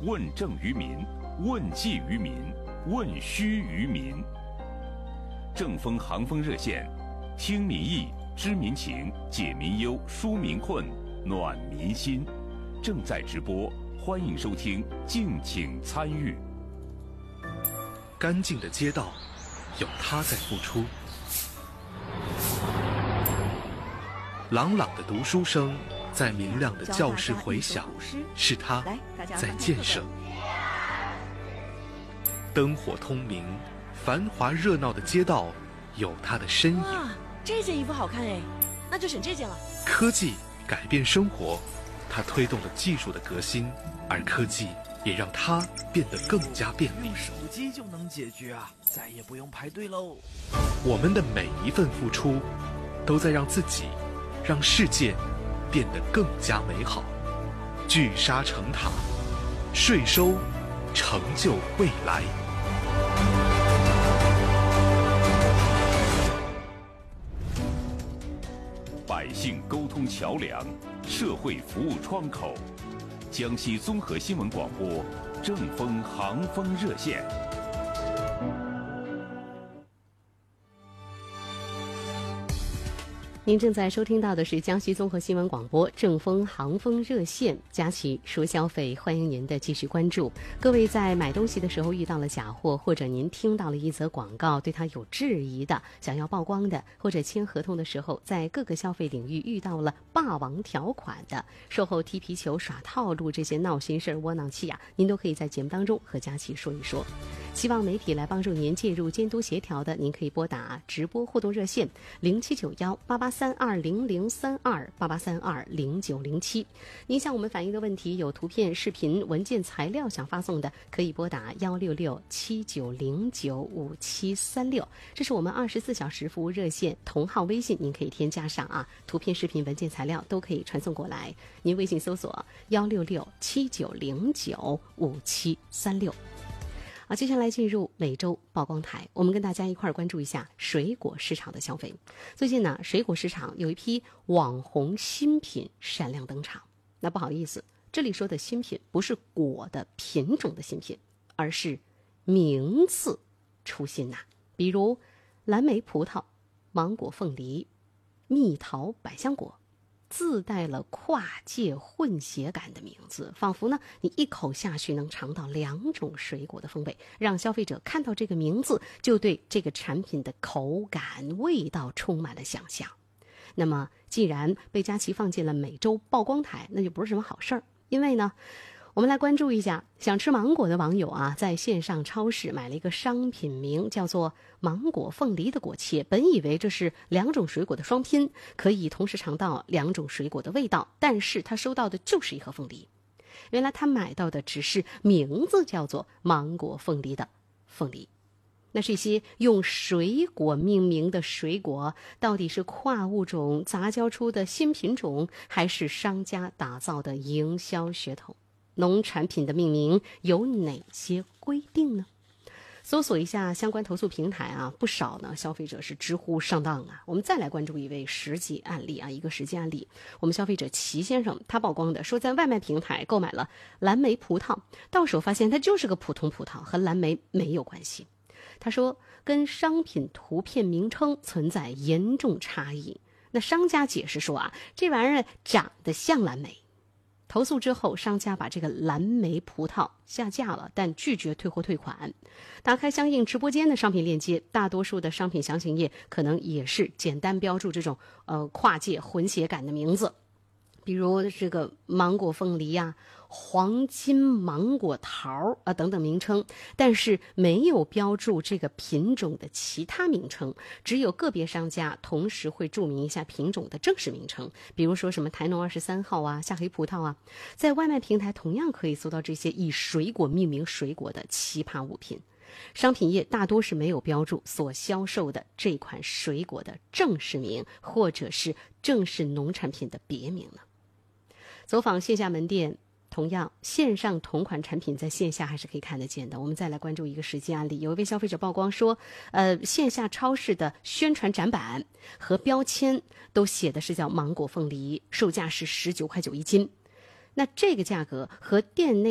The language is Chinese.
问政于民，问计于民，问需于民。正风航风热线，听民意，知民情，解民忧，纾民困，暖民心。正在直播，欢迎收听，敬请参与。 干净的街道，有他在付出；朗朗的读书声，在明亮的教室回响，是他在建设。灯火通明，繁华热闹的街道有它的身影。 哇，这件衣服好看哎，那就选这件了。 科技改变生活，它推动了技术的革新，而科技也让它变得更加便利。 用手机就能解决啊，再也不用排队喽。 我们的每一份付出，都在让自己、让世界变得更加美好。聚沙成塔，税收成就未来。 百姓沟通桥梁，社会服务窗口。江西综合新闻广播，正风航风热线。 您正在收听到的是江西综合新闻广播正风航风热线，佳琪说消费，欢迎您的继续关注。各位在买东西的时候遇到了假货，或者您听到了一则广告对它有质疑的，想要曝光的，或者签合同的时候在各个消费领域遇到了霸王条款的，售后踢皮球耍套路这些闹心事儿窝囊气啊，您都可以在节目当中和佳琪说一说。希望媒体来帮助您介入监督协调的，您可以拨打直播互动热线07918832003288320907。您向我们反映的问题有图片、视频、文件、材料想发送的，可以拨打16679095736，这是我们24小时服务热线，同号微信您可以添加上啊，图片、视频、文件、材料都可以传送过来。您微信搜索16679095736。好，接下来进入每周曝光台，我们跟大家一块儿关注一下水果市场的消费。最近呢，水果市场有一批网红新品闪亮登场。那不好意思，这里说的新品不是果的品种的新品，而是名字出新呐。比如蓝莓葡萄、芒果凤梨、蜜桃百香果，自带了跨界混血感的名字，仿佛呢你一口下去能尝到两种水果的风味，让消费者看到这个名字就对这个产品的口感味道充满了想象。那么既然被佳琪放进了每周曝光台，那就不是什么好事儿，因为呢我们来关注一下想吃芒果的网友啊，在线上超市买了一个商品名叫做芒果凤梨的果切，本以为这是两种水果的双拼，可以同时尝到两种水果的味道，但是他收到的就是一盒凤梨。原来他买到的只是名字叫做芒果凤梨的凤梨。那这些用水果命名的水果，到底是跨物种杂交出的新品种，还是商家打造的营销噱头？农产品的命名有哪些规定呢？搜索一下相关投诉平台啊，不少呢消费者是直呼上当啊。我们再来关注一位实际案例啊，一个实际案例，我们消费者齐先生他曝光的说，在外卖平台购买了蓝莓葡萄，到手发现它就是个普通葡萄，和蓝莓没有关系。他说跟商品图片名称存在严重差异。那商家解释说啊，这玩意儿长得像蓝莓。投诉之后，商家把这个蓝莓葡萄下架了，但拒绝退货退款。打开相应直播间的商品链接，大多数的商品详情页可能也是简单标注这种跨界混血感的名字，比如这个芒果凤梨啊、黄金芒果桃啊等等名称，但是没有标注这个品种的其他名称。只有个别商家同时会注明一下品种的正式名称，比如说什么台农23号啊、夏黑葡萄啊。在外卖平台同样可以搜到这些以水果命名水果的奇葩物品。商品页大多是没有标注所销售的这款水果的正式名，或者是正式农产品的别名呢。走访线下门店，同样线上同款产品在线下还是可以看得见的。我们再来关注一个实际案例，有一位消费者曝光说，线下超市的宣传展板和标签都写的是叫芒果凤梨，售价是19.9块一斤。那这个价格和店内